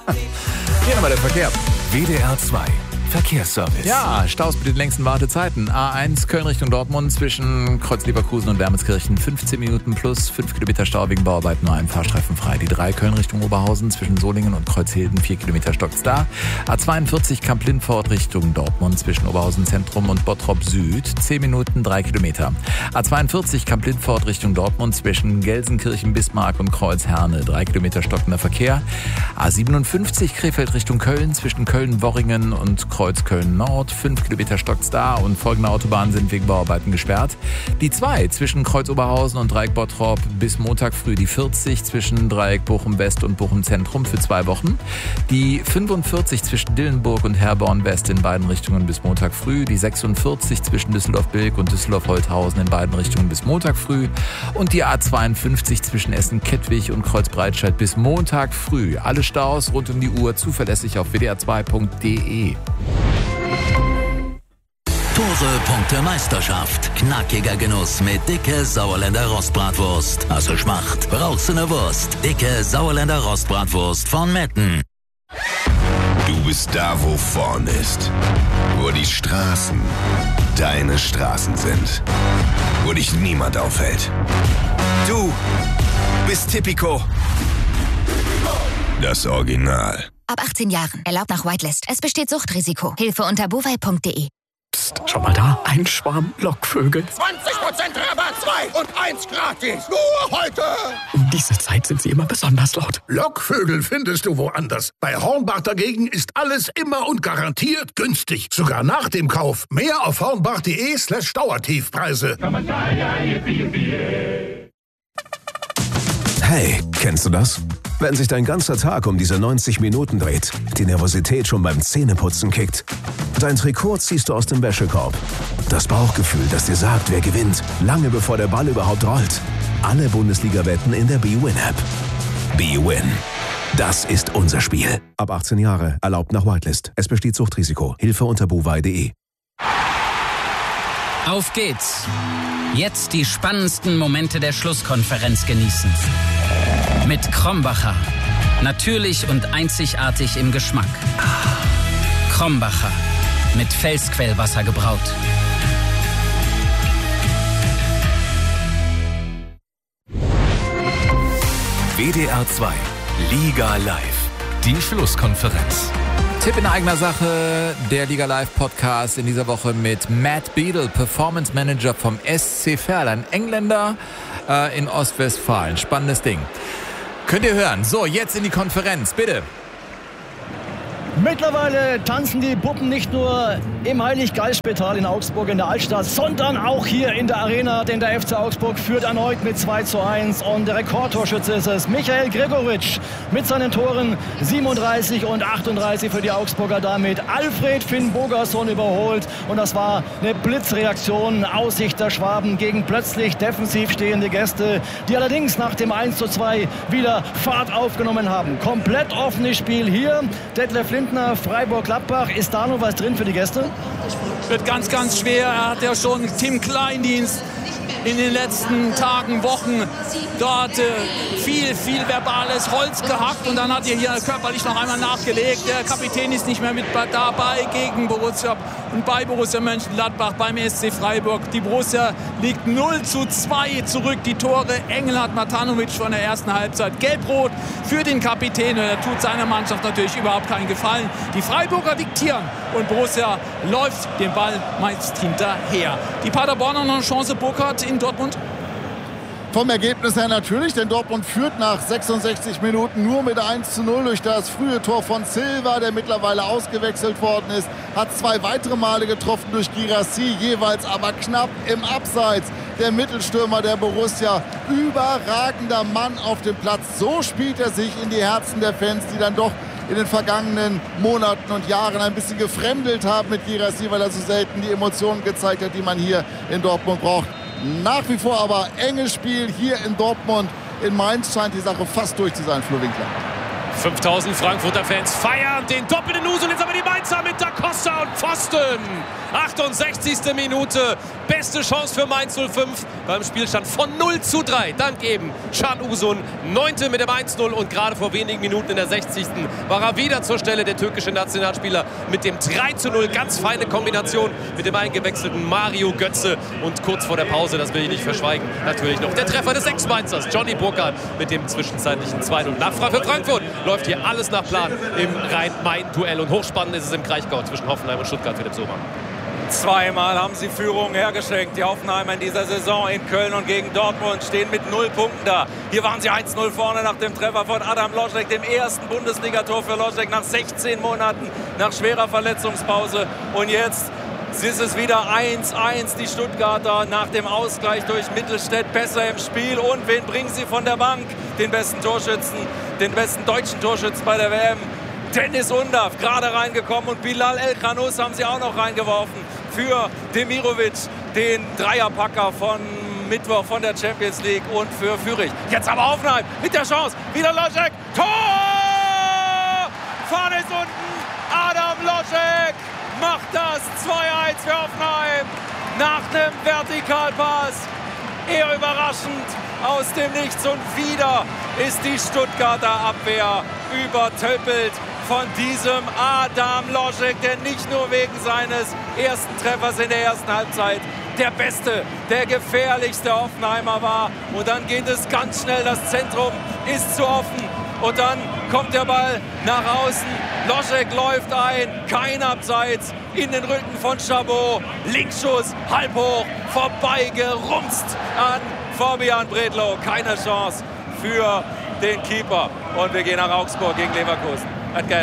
Hier nochmal der Verkehr. WDR 2 Verkehrsservice. Ja, Staus mit den längsten Wartezeiten. A1 Köln Richtung Dortmund zwischen Kreuz Leverkusen und Wermelskirchen 15 Minuten plus 5 Kilometer Stau wegen Bauarbeiten, nur ein Fahrstreifen frei. Die 3 Köln Richtung Oberhausen zwischen Solingen und Kreuzhilden 4 Kilometer stockt's da. A42 Kamp-Lindfort Richtung Dortmund zwischen Oberhausen Zentrum und Bottrop Süd 10 Minuten 3 Kilometer. A42 Kamp-Lindfort Richtung Dortmund zwischen Gelsenkirchen, Bismarck und Kreuz-Herne 3 Kilometer stockender Verkehr. A57 Krefeld Richtung Köln zwischen Köln-Worringen und Kreuz-Köln-Nord 5 Kilometer stockt's da und folgende Autobahnen sind wegen Bauarbeiten gesperrt. Die 2 zwischen Kreuz-Oberhausen und Dreieck Bottrop bis Montag früh, die 40 zwischen Dreieck Bochum-West und Bochum-Zentrum für 2 Wochen. Die 45 zwischen Dillenburg und Herborn-West in beiden Richtungen bis Montag früh. Die 46 zwischen Düsseldorf-Bilk und Düsseldorf-Holthausen in beiden Richtungen bis Montag früh. Und die A52 zwischen Essen-Kettwig und Kreuz-Breitscheid bis Montag früh. Alle Staus rund um die Uhr zuverlässig auf wdr2.de. Tore Punkte Meisterschaft. Knackiger Genuss mit dicke Sauerländer Rostbratwurst. Also Schmacht. Brauchst du ne Wurst? Dicke Sauerländer Rostbratwurst von Metten. Du bist da, wo vorn ist. Wo die Straßen deine Straßen sind. Wo dich niemand aufhält. Du bist Tipico. Das Original. Ab 18 Jahren. Erlaubt nach Whitelist. Es besteht Suchtrisiko. Hilfe unter bovai.de. Psst, schau mal da. Ein Schwarm Lockvögel. 20% Rabatt, 2 und 1 gratis. Nur heute. Um diese Zeit sind sie immer besonders laut. Lockvögel findest du woanders. Bei Hornbach dagegen ist alles immer und garantiert günstig. Sogar nach dem Kauf. Mehr auf hornbach.de/Dauertiefpreise. Hey, kennst du das? Wenn sich dein ganzer Tag um diese 90 Minuten dreht, die Nervosität schon beim Zähneputzen kickt. Dein Trikot ziehst du aus dem Wäschekorb. Das Bauchgefühl, das dir sagt, wer gewinnt, lange bevor der Ball überhaupt rollt. Alle Bundesliga-Wetten in der BWin-App. BWin. Das ist unser Spiel. Ab 18 Jahre, erlaubt nach Whitelist. Es besteht Suchtrisiko. Hilfe unter bovai.de. Auf geht's. Jetzt die spannendsten Momente der Schlusskonferenz genießen. Mit Krombacher. Natürlich und einzigartig im Geschmack. Krombacher. Mit Felsquellwasser gebraut. WDR 2 Liga Live. Die Schlusskonferenz. Tipp in eigener Sache, der Liga Live Podcast in dieser Woche mit Matt Beadle, Performance Manager vom SC Verl, ein Engländer in Ostwestfalen. Spannendes Ding. Könnt ihr hören. So, jetzt in die Konferenz, bitte. Mittlerweile tanzen die Puppen nicht nur im Heilig-Geist-Spital in Augsburg in der Altstadt, sondern auch hier in der Arena, denn der FC Augsburg führt erneut mit 2:1 und der Rekordtorschütze ist es Michael Gregoritsch mit seinen Toren 37 und 38 für die Augsburger, damit Alfred Finn Bogason überholt und das war eine Blitzreaktion aus Sicht der Schwaben gegen plötzlich defensiv stehende Gäste, die allerdings nach dem 1:2 wieder Fahrt aufgenommen haben. Komplett offenes Spiel hier. Detlef Lindner, Freiburg-Gladbach. Ist da noch was drin für die Gäste? Wird ganz, ganz schwer. Er hat ja schon Tim Kleindienst in den letzten Tagen, Wochen dort viel verbales Holz gehackt und dann hat er hier körperlich noch einmal nachgelegt. Der Kapitän ist nicht mehr mit dabei gegen Borussia und bei Borussia Mönchengladbach beim SC Freiburg. Die Borussia liegt 0:2 zurück. Die Tore Engelhardt, Matanovic von der ersten Halbzeit. Gelb-Rot für den Kapitän und er tut seiner Mannschaft natürlich überhaupt keinen Gefallen. Die Freiburger diktieren und Borussia läuft den Ball meist hinterher. Die Paderborner noch eine Chance, Burkhardt in Dortmund? Vom Ergebnis her natürlich, denn Dortmund führt nach 66 Minuten nur mit 1:0 durch das frühe Tor von Silva, der mittlerweile ausgewechselt worden ist. Hat 2 weitere Male getroffen durch Guirassy, jeweils aber knapp im Abseits. Der Mittelstürmer der Borussia, überragender Mann auf dem Platz. So spielt er sich in die Herzen der Fans, die dann doch in den vergangenen Monaten und Jahren ein bisschen gefremdelt haben mit Guirassy, weil er so selten die Emotionen gezeigt hat, die man hier in Dortmund braucht. Nach wie vor aber enges Spiel hier in Dortmund. In Mainz scheint die Sache fast durch zu sein, Flo Winkler. 5000 Frankfurter Fans feiern den doppelten Nusel. Jetzt aber die Mainzer mit Da Costa und Pfosten. 68. Minute. beste Chance für Mainz 05 beim Spielstand von 0:3. Dank eben Can Uzun, 9. mit dem 1:0 und gerade vor wenigen Minuten in der 60. war er wieder zur Stelle, der türkische Nationalspieler, mit dem 3:0. Ganz feine Kombination mit dem eingewechselten Mario Götze und kurz vor der Pause, das will ich nicht verschweigen, natürlich noch der Treffer des Ex-Mainzers, Johnny Burkhardt, mit dem zwischenzeitlichen 2:0. Nachfrage für Frankfurt, läuft hier alles nach Plan im Rhein-Main-Duell und hochspannend ist es im Kraichgau zwischen Hoffenheim und Stuttgart, Philipp Sober. Zweimal haben sie Führung hergeschenkt. Die Hoffenheimer in dieser Saison in Köln und gegen Dortmund stehen mit 0 Punkten da. Hier waren sie 1:0 vorne nach dem Treffer von Adam Loschek, dem ersten Bundesligator für Loschek nach 16 Monaten, nach schwerer Verletzungspause. Und jetzt ist es wieder 1:1. Die Stuttgarter nach dem Ausgleich durch Mittelstädt besser im Spiel. Und wen bringen sie von der Bank? Den besten Torschützen, den besten deutschen Torschützen bei der WM. Dennis Undav, gerade reingekommen, und Bilal El Khanous haben sie auch noch reingeworfen für Demirovic, den Dreierpacker von Mittwoch von der Champions League, und für Fürich. Jetzt aber Hoffenheim mit der Chance, wieder Loschek, Tor! Vorne ist unten, Adam Loschek macht das 2:1 für Hoffenheim nach einem Vertikalpass. Eher überraschend aus dem Nichts, und wieder ist die Stuttgarter Abwehr übertöppelt von diesem Adam Loschek, der nicht nur wegen seines ersten Treffers in der ersten Halbzeit der beste, der gefährlichste Hoffenheimer war. Und dann geht es ganz schnell, das Zentrum ist zu offen und dann kommt der Ball nach außen. Loschek läuft ein, kein Abseits, in den Rücken von Chabot. Linksschuss, halb hoch, vorbeigerumst an Fabian Bredlow. Keine Chance für den Keeper. Und wir gehen nach Augsburg gegen Leverkusen.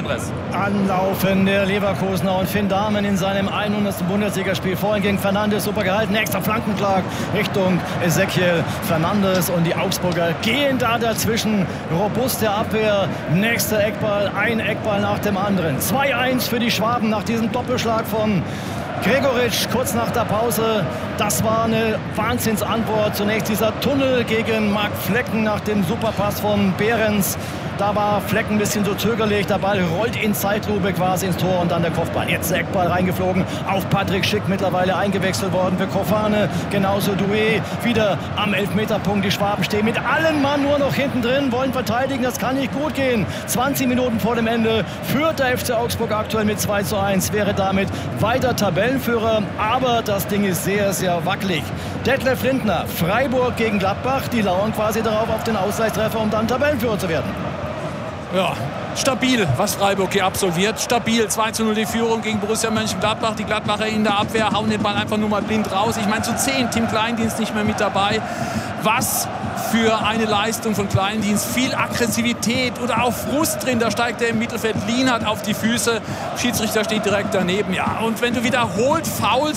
Anlaufen der Leverkusener und Finn Dahmen in seinem 100. Bundesligaspiel. Vorhin gegen Fernandes, super gehalten. Nächster Flankenschlag Richtung Ezequiel Fernandes, und die Augsburger gehen da dazwischen. Robuste Abwehr, nächster Eckball, ein Eckball nach dem anderen. 2:1 für die Schwaben nach diesem Doppelschlag von Gregoritsch kurz nach der Pause. Das war eine Wahnsinnsantwort. Zunächst dieser Tunnel gegen Marc Flecken nach dem Superpass von Behrens. Da war Flecken ein bisschen so zögerlich. Der Ball rollt in Zeitlupe quasi ins Tor, und dann der Kopfball. Jetzt der Eckball reingeflogen auf Patrick Schick, mittlerweile eingewechselt worden für Kofane. Genauso Doué wieder am Elfmeterpunkt. Die Schwaben stehen mit allen Mann nur noch hinten drin, wollen verteidigen. Das kann nicht gut gehen. 20 Minuten vor dem Ende führt der FC Augsburg aktuell mit 2:1. Wäre damit weiter Tabellenführer. Aber das Ding ist sehr, sehr wackelig. Detlef Lindner, Freiburg gegen Gladbach. Die lauern quasi darauf auf den Ausgleichstreffer, um dann Tabellenführer zu werden. Ja, stabil, was Freiburg hier absolviert. Stabil, 2:0 die Führung gegen Borussia Mönchengladbach. Die Gladbacher in der Abwehr hauen den Ball einfach nur mal blind raus. Ich meine, zu 10, Tim Kleindienst nicht mehr mit dabei. Was für eine Leistung von Kleindienst. Viel Aggressivität oder auch Frust drin. Da steigt er im Mittelfeld Lienhardt auf die Füße. Schiedsrichter steht direkt daneben. Ja, und wenn du wiederholt faulst,